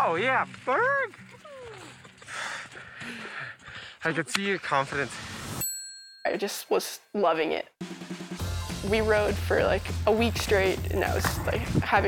Oh, yeah, Berg! I could see your confidence. I just was loving it. We rode for like a week straight, and I was like having